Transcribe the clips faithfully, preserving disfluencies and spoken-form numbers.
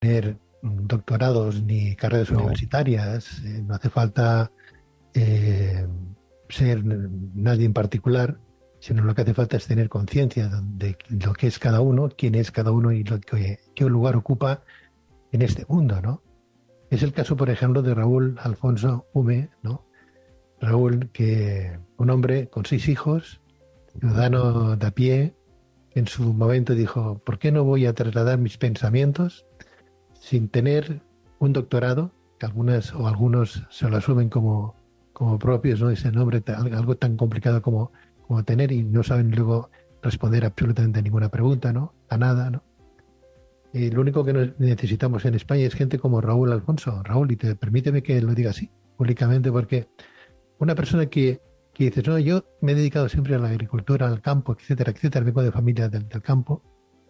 tener mm, doctorados ni carreras No. universitarias, eh, no hace falta eh, ser nadie en particular, sino lo que hace falta es tener conciencia de lo que es cada uno, quién es cada uno y lo que, qué lugar ocupa en este mundo, ¿no? Es el caso, por ejemplo, de Raúl Alfonso Hume, ¿no? Raúl, que un hombre con seis hijos, Ujú. ciudadano de a pie, en su momento dijo, ¿por qué no voy a trasladar mis pensamientos sin tener un doctorado? Que algunas o algunos se lo asumen como, como propios, ¿no? Ese nombre, tal- algo tan complicado como, como tener y no saben luego responder absolutamente a ninguna pregunta, ¿no? A nada, ¿no? Y lo único que nos- necesitamos en España es gente como Raúl Alfonso. Raúl, y te permíteme que lo diga así públicamente, porque una persona que, que dices, no, yo me he dedicado siempre a la agricultura, al campo, etcétera, etcétera, vengo de familia del, del campo,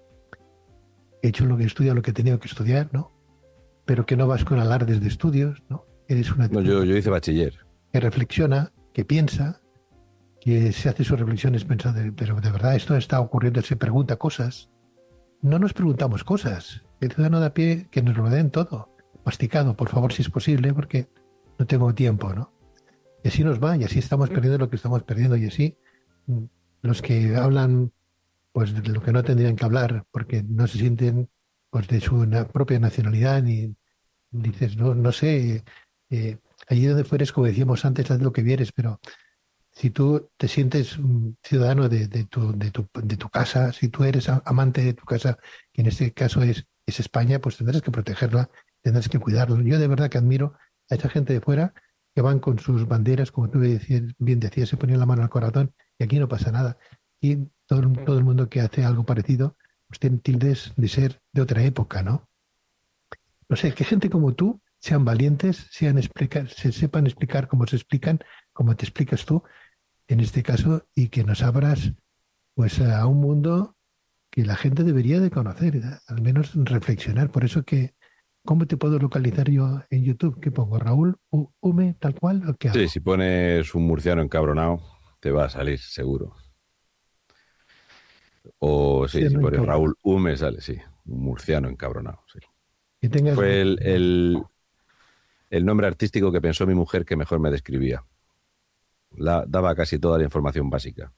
he hecho lo que estudio, lo que he tenido que estudiar, ¿no? Pero que no vas con alardes de estudios, ¿no? Eres una, No, una yo, yo hice persona bachiller. que reflexiona, que piensa, que se hace sus reflexiones pensando, pero de verdad esto está ocurriendo, se pregunta cosas. No nos preguntamos cosas. El ciudadano de a pie que nos lo den todo, masticado, por favor, si es posible, porque no tengo tiempo, ¿no? Y así nos va, y así estamos perdiendo lo que estamos perdiendo, y así mm, los que hablan pues de lo que no tendrían que hablar, porque no se sienten pues de su na- propia nacionalidad, ni dices, no, no sé, eh, allí donde fueres, como decíamos antes, haz lo que vieres, pero si tú te sientes un ciudadano de, de tu, de tu, de tu casa, si tú eres a- amante de tu casa, que en este caso es, es España, pues tendrás que protegerla, tendrás que cuidarlo. Yo de verdad que admiro a esa gente de fuera que van con sus banderas, como tú decías- bien decías, se ponían la mano al corazón y aquí no pasa nada. Y todo, el- todo el mundo que hace algo parecido, pues tiene tildes de ser de otra época, ¿no? No sé, que gente como tú sean valientes, sean explicar, se sepan explicar como se explican, como te explicas tú en este caso, y que nos abras pues a un mundo que la gente debería de conocer, ¿eh? Al menos reflexionar. Por eso que, ¿cómo te puedo localizar yo en YouTube? ¿Qué pongo? ¿Raúl U- Ume tal cual o qué Sí, hago? si pones un murciano encabronado, te va a salir seguro. O sí, si Siendo pones encabronado. Raúl Hume, sale, sí. Un murciano encabronado, sí. Que tengas Fue un, el, el, el nombre artístico que pensó mi mujer que mejor me describía. La, daba casi toda la información básica.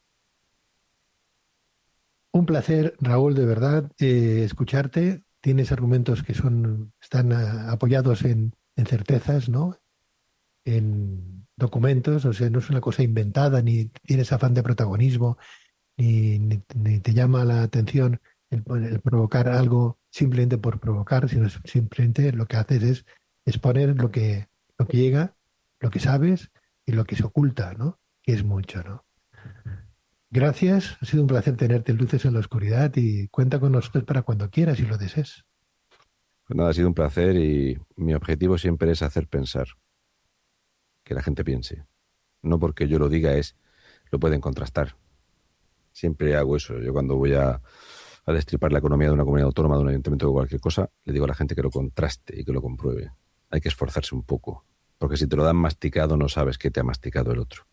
un placer, Raúl, de verdad, eh, escucharte. Tienes argumentos que son, están ah, apoyados en, en certezas, ¿no? En documentos, o sea, no es una cosa inventada, ni tienes afán de protagonismo, ni, ni- ni te llama la atención el, el provocar algo simplemente por provocar, sino simplemente lo que haces es exponer lo que, lo que llega, lo que sabes y lo que se oculta, ¿no? Que es mucho, ¿no? Gracias, ha sido un placer tenerte en Luces en la Oscuridad y cuenta con nosotros para cuando quieras y lo desees. Pues nada, ha sido un placer y mi objetivo siempre es hacer pensar, que la gente piense. No porque yo lo diga es, lo pueden contrastar. Siempre hago eso. Yo cuando voy a, a destripar la economía de una comunidad autónoma, de un ayuntamiento o cualquier cosa, le digo a la gente que lo contraste y que lo compruebe. Hay que esforzarse un poco, porque si te lo dan masticado no sabes qué te ha masticado el otro.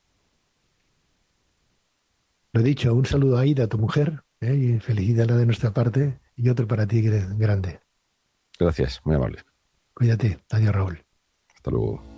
Lo dicho, un saludo a Aida, a tu mujer, ¿eh? Y felicidad de nuestra parte y otro para ti gr- grande. Gracias, muy amable. Cuídate. Adiós, Raúl. Hasta luego.